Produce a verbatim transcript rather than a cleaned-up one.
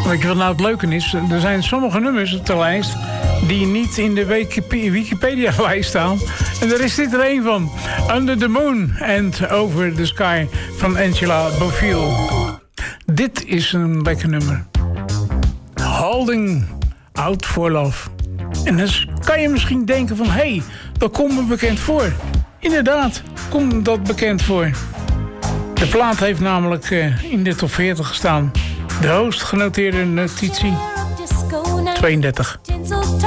Weet je wat nou het leuke is? Er zijn sommige nummers op de lijst die niet in de Wikipedia-lijst staan. En daar is dit er een van. Under the Moon and Over the Sky van Angela Bofill. Dit is een lekker nummer. Holding Out for Love. En dan kan je misschien denken van... hé, hey, dat komt me bekend voor. Inderdaad, komt dat bekend voor. De plaat heeft namelijk uh, in de top veertig gestaan. De hoogst genoteerde notitie tweeëndertig.